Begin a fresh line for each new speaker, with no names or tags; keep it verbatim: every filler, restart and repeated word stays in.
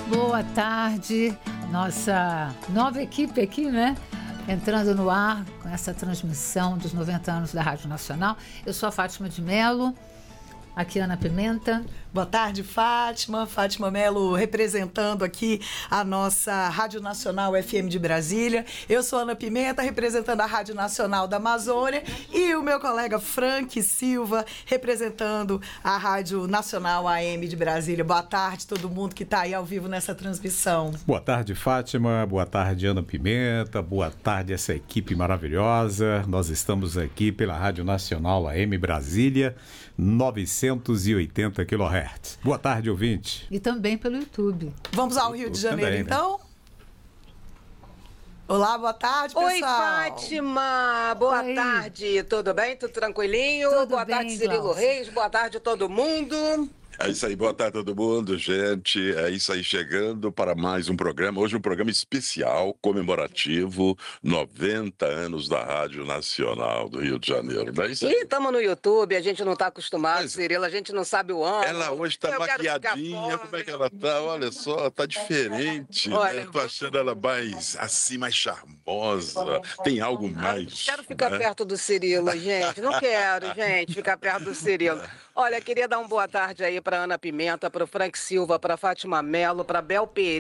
Boa tarde, nossa nova equipe aqui, né? Entrando no ar com essa transmissão dos noventa anos da Rádio Nacional. Eu sou a Fátima de Mello, aqui Ana Pimenta.
Boa tarde, Fátima. Fátima Mello representando aqui a nossa Rádio Nacional F M de Brasília. Eu sou Ana Pimenta, representando a Rádio Nacional da Amazônia. E o meu colega Frank Silva, representando a Rádio Nacional A M de Brasília. Boa tarde, todo mundo que está aí ao vivo nessa transmissão.
Boa tarde, Fátima. Boa tarde, Ana Pimenta. Boa tarde, essa equipe maravilhosa. Nós estamos aqui pela Rádio Nacional A M Brasília, novecentos e oitenta quilohertz. Boa tarde, ouvinte.
E também pelo YouTube.
Vamos ao Rio de Janeiro,
também,
então? Né? Olá, boa tarde, pessoal.
Oi, Fátima. Boa
Oi.
tarde. Tudo bem? Tudo tranquilinho?
Tudo
boa
bem,
tarde, Cirilo
Glaucio.
Reis. Boa tarde a todo mundo.
É isso aí, boa tarde a todo mundo, gente. É isso aí, chegando para mais um programa. Hoje um programa especial, comemorativo, noventa anos da Rádio Nacional do Rio de Janeiro. Não é isso aí?
E estamos no YouTube, a gente não está acostumado,
Mas-
Cirilo, a gente não sabe o ano.
Ela hoje tá
Eu quero ficar
maquiadinha,
fora.
como é que ela tá? Olha só, tá diferente,
Olha,
né? Tô achando ela mais, assim, mais charmosa. Tem algo mais,
Quero ficar
né?
perto do Cirilo, gente. Não quero, gente, ficar perto do Cirilo. Olha, queria dar uma boa tarde aí para Ana Pimenta, para o Frank Silva, para Fátima Mello, para Bel Pereira.